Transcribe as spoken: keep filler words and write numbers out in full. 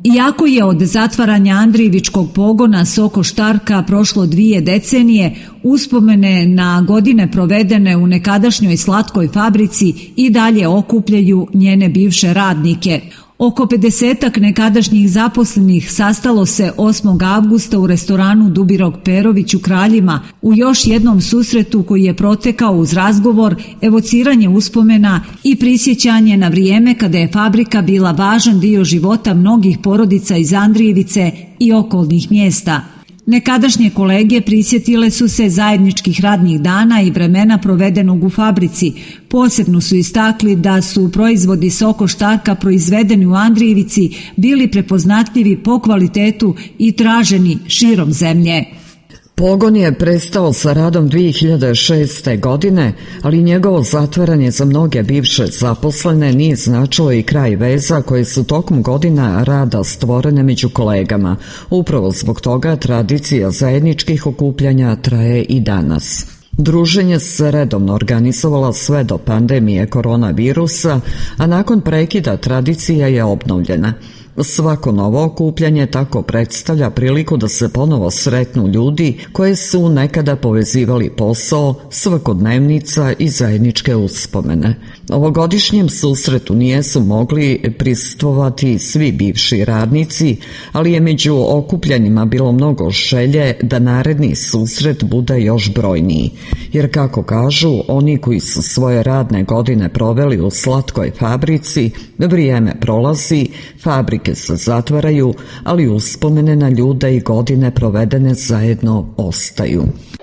Iako je od zatvaranja Andrijevičkog pogona Soko Štarka prošlo dvije decenije, uspomene na godine provedene u nekadašnjoj slatkoj fabrici i dalje okupljaju njene bivše radnike. Oko pedesetak nekadašnjih zaposlenih sastalo se osmog avgusta u restoranu Dubirog Perović u Kraljima u još jednom susretu koji je protekao uz razgovor, evociranje uspomena i prisjećanje na vrijeme kada je fabrika bila važan dio života mnogih porodica iz Andrijevice i okolnih mjesta. Nekadašnje kolege prisjetile su se zajedničkih radnih dana i vremena provedenog u fabrici. Posebno su istakli da su proizvodi Soko Štarka proizvedeni u Andrijevici bili prepoznatljivi po kvalitetu i traženi širom zemlje. Pogon je prestao sa radom dvije hiljade šeste. godine, ali njegovo zatvaranje za mnoge bivše zaposlene nije značilo i kraj veza koje su tokom godina rada stvorene među kolegama. Upravo zbog toga tradicija zajedničkih okupljanja traje i danas. Druženje se redovno organizovala sve do pandemije koronavirusa, a nakon prekida tradicija je obnovljena. Svako novo okupljanje tako predstavlja priliku da se ponovo sretnu ljudi koje su nekada povezivali posao, svakodnevnica i zajedničke uspomene. Ovogodišnjem susretu nijesu mogli prisustvovati svi bivši radnici, ali je među okupljanjima bilo mnogo želje da naredni susret bude još brojniji. Jer kako kažu, oni koji su svoje radne godine proveli u slatkoj fabrici, vrijeme prolazi, fabrike se zatvaraju, ali uspomene na ljude i godine provedene zajedno ostaju.